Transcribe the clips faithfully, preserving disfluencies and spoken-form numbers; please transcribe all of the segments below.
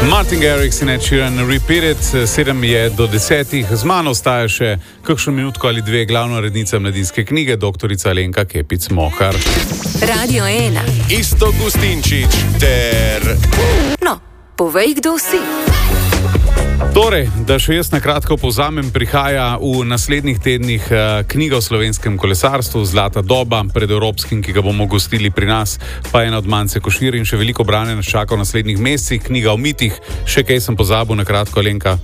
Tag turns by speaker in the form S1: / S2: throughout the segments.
S1: Martin Garrix in Ed Sheeran, Repeat It, sedem je do desetih, z mano ostaja še kakšno minutko ali dve glavna urednica Mladinske knjige, doktorica Alenka Kepic-Mohar.
S2: Radio ena.
S3: Iztok Gustinčič ter...
S2: No, povej, kdo si.
S1: Torej, da še jaz na kratko povzamem, prihaja v naslednjih tednih uh, knjiga o slovenskem kolesarstvu, Zlata doba, pred evropskim, ki ga bomo gostili pri nas, pa ena od Mance Košir in še veliko branja nas čaka v naslednjih mesecih, knjiga o mitih, še kaj sem pozabil na kratko, Alenka?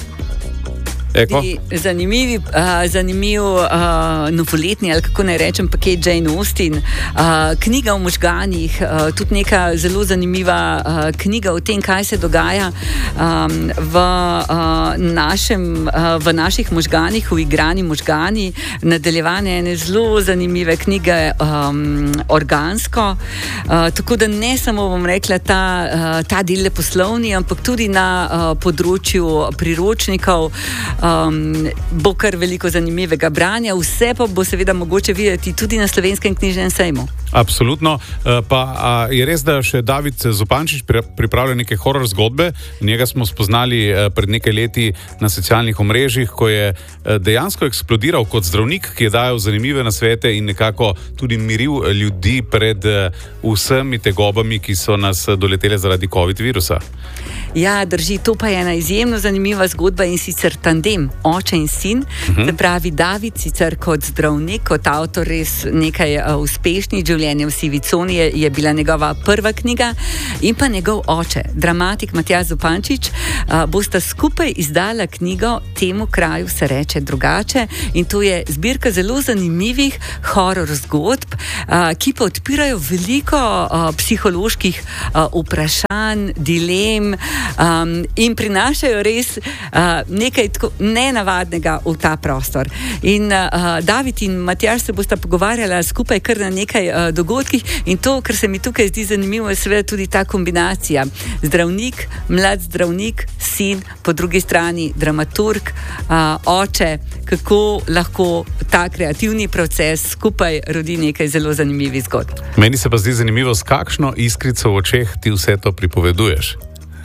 S4: Zanimivi, uh, zanimiv uh, novoletni, ali kako naj rečem, paket Jane Austen, uh, knjiga o možganih, uh, tudi neka zelo zanimiva uh, knjiga o tem, kaj se dogaja um, v, uh, našem, uh, v naših možganih, uigrani možgani, nadaljevanje ene zelo zanimive knjige um, organsko, uh, tako da ne samo, bom rekla, ta, uh, ta del leposlovni, ampak tudi na uh, področju priročnikov. Um, bo kar veliko zanimivega branja, vse pa bo seveda mogoče videti tudi na Slovenskem knjižnem sejmu.
S1: Absolutno, pa a, je res, da še David Zupančič pripravlja neke horror zgodbe, njega smo spoznali pred nekaj leti na socialnih omrežjih, ko je dejansko eksplodiral kot zdravnik, ki je dajal zanimive nasvete in nekako tudi miril ljudi pred vsemi tegobami, ki so nas doletele zaradi COVID virusa.
S4: Ja, drži, to pa je ena izjemno zanimiva zgodba in sicer tandem, oče in sin, uh-huh. Se pravi David, sicer kot zdravnik, kot avtor res nekaj uh, uspešnih življenj v sivi coni, je, je bila njegova prva knjiga in pa njegov oče, dramatik Matjaž Zupančič, uh, bosta skupaj izdala knjigo Temu kraju se reče drugače in to je zbirka zelo zanimivih horror zgodb, uh, ki pa odpirajo veliko uh, psiholoških uh, vprašanj, dilem, Um, in prinašajo res uh, nekaj tako nenavadnega v ta prostor. In uh, David in Matjaž se bosta pogovarjala skupaj kar na nekaj uh, dogodkih in to, kar se mi tukaj zdi zanimivo, je seveda tudi ta kombinacija. Zdravnik, mlad zdravnik, sin, po drugi strani dramaturg, uh, oče, kako lahko ta kreativni proces skupaj rodi nekaj zelo zanimivih zgodb.
S1: Meni se pa zdi zanimivo, s kakšno iskrico v očeh ti vse to pripoveduješ.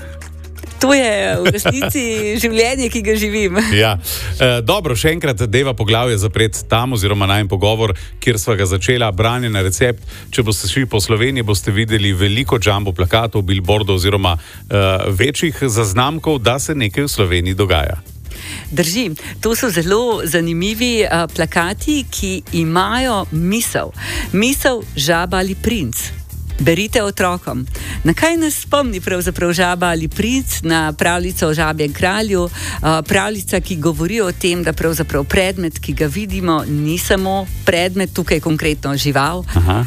S4: To je v resnici življenje, ki ga živim.
S1: Ja. E, dobro, še enkrat deva poglavje zapret tam oziroma najmen pogovor, kjer sva ga začela, branje na recept. Če boste šli po Sloveniji, boste videli veliko jumbo plakatov, billboardov oziroma e, večjih zaznamkov, da se nekaj v Sloveniji dogaja.
S4: Drži, to so zelo zanimivi uh, plakati, ki imajo misel. Misel žaba ali princ. Berite otrokom. Na kaj nas spomni pravzaprav Žaba ali princ? Na pravljico o žabjem kralju, pravljica, ki govori o tem, da pravzaprav predmet, ki ga vidimo, ni samo predmet, tukaj konkretno žival,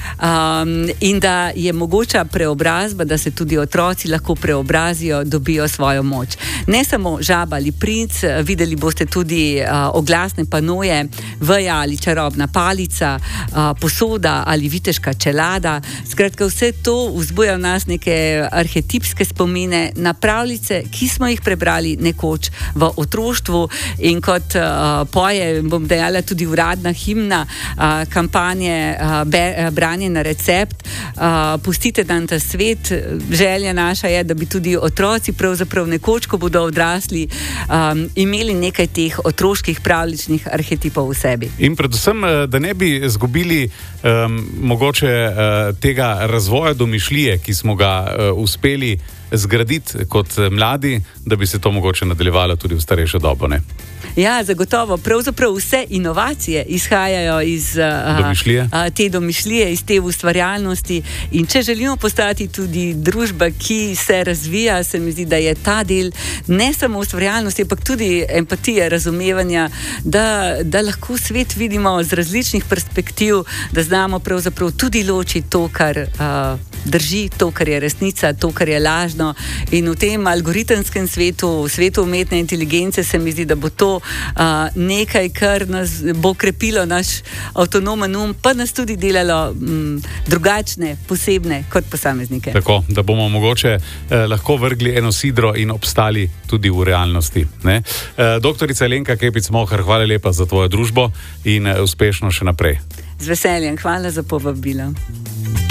S4: um, in da je mogoča preobrazba, da se tudi otroci lahko preobrazijo, dobijo svojo moč. Ne samo Žaba ali princ, videli boste tudi uh, oglasne panoje, veja ali čarobna palica, uh, posoda ali viteška čelada, skratka vse Vse to vzbuja v nas neke arhetipske spomine na pravljice, ki smo jih prebrali nekoč v otroštvu in kot uh, poje, bom dejala, tudi uradna himna uh, kampanje uh, be, uh, branje na recept, uh, pustite dan ta svet. Želja naša je, da bi tudi otroci pravzaprav nekoč, ko bodo odrasli, um, imeli nekaj teh otroških pravljičnih arhetipov v sebi.
S1: In predvsem, da ne bi izgubili um, mogoče uh, tega razvoja Razvoja domišljije, ki smo ga uh, uspeli zgraditi kot mladi, da bi se to mogoče nadaljevalo tudi v starejšo dobo, ne?
S4: Ja, zagotovo. Pravzaprav vse inovacije izhajajo iz uh,
S1: domišljije.
S4: Uh, te domišljije, iz te ustvarjalnosti in če želimo postati tudi družba, ki se razvija, se mi zdi, da je ta del ne samo ustvarjalnosti, ampak tudi empatije, razumevanja, da, da lahko svet vidimo z različnih perspektiv, da znamo pravzaprav tudi ločiti to, kar uh, drži, to, kar je resnica, to, kar je lažno in v tem algoritemskem svetu, v svetu umetne inteligence se mi zdi, da bo to uh, nekaj, kar nas bo krepilo naš avtonomen um, pa nas tudi delalo um, drugačne, posebne kot posameznike.
S1: Tako, da bomo mogoče eh, lahko vrgli eno sidro in obstali tudi v realnosti. Ne? Eh, doktorica Alenka Kepic-Mohar, hvala lepa za tvojo družbo in eh, uspešno še naprej.
S4: Z veseljem, hvala za povabilo.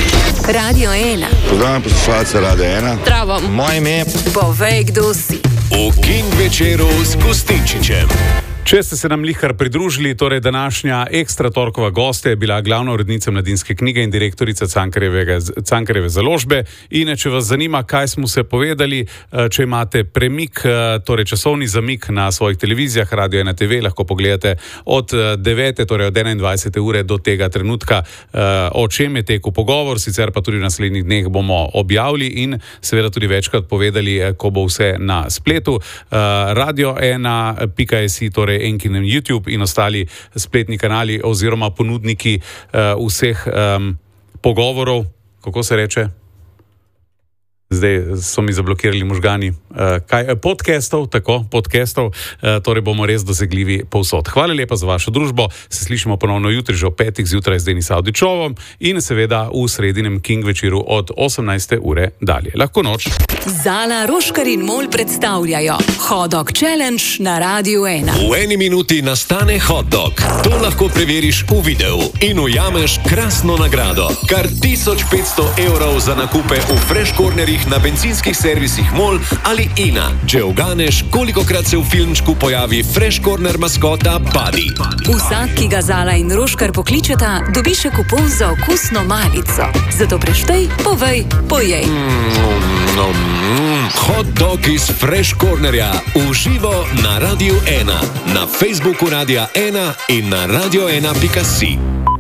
S2: Radio ena.
S5: Pozdravljam poslušalce Radia ena.
S2: Zdravo.
S5: Moje ime je...
S2: Povej, kdo si.
S3: V King večeru s Gustinčičem.
S1: Če ste se nam lihkar pridružili, torej današnja ekstra torkova gostja je bila glavna urednica Mladinske knjige in direktorica Cankarjeve založbe. In če vas zanima, kaj smo se povedali, če imate premik, torej časovni zamik na svojih televizijah, Radio ena T V, lahko pogledate od devete, torej od enaindvajsete ure do tega trenutka, o čem je tekel pogovor, sicer pa tudi v naslednjih dneh bomo objavili in seveda tudi večkrat povedali, ko bo vse na spletu. radio ena pika si, torej Enkinem YouTube in ostali spletni kanali oziroma ponudniki uh, vseh um, pogovorov, kako se reče? Zdaj so mi zablokirali možgani. Uh, kaj, podcastov, tako, podcastov, uh, torej bomo res dosegljivi povsod. Hvala lepa za vašo družbo, se slišimo ponovno jutri že ob petih zjutraj z Denis Avdičovom in seveda v sredinem King večeru od osemnajste ure dalje. Lahko noč.
S2: Zala, Roškar in Mol predstavljajo Hot Dog Challenge na Radio ena.
S3: V eni minuti nastane hot dog. To lahko preveriš v videu in ujameš krasno nagrado. Kar tisoč petsto evrov za nakupe v Fresh Cornerih na bencinskih servisih Mol ali Ina. Če uganeš, kolikokrat se v filmčku pojavi Fresh Corner maskota Buddy.
S2: Vsak, ki ga Zala in Roškar pokličeta, dobi še kupon za okusno malico. Zato preštej, povej, pojej.
S3: Mm, no, mm, hot dog iz Fresh Cornerja v živo na Radio ena, na Facebooku Radia ena in na radio ena pika si.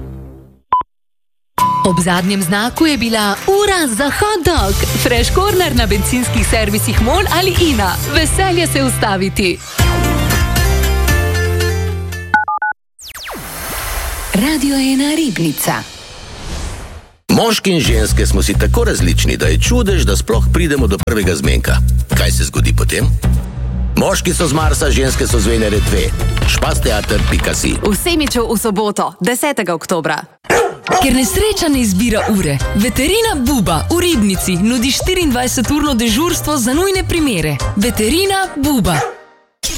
S6: Ob zadnjem znaku je bila ura za hot dog. Fresh Corner na bencinskih servisih Mol ali Ina. Veselje se ustaviti.
S2: Radio ena Ribnica.
S7: Moški in ženske smo si tako različni, da je čudež, da sploh pridemo do prvega zmenka. Kaj se zgodi potem? Moški so z Marsa, ženske so z Venere dve. špasteater pika si.
S8: V Semiču v soboto, desetega oktobra.
S6: Ker nesreča ne izbira ure, Veterina Buba v Ribnici nudi štiriindvajseturno dežurstvo za nujne primere. Veterina Buba.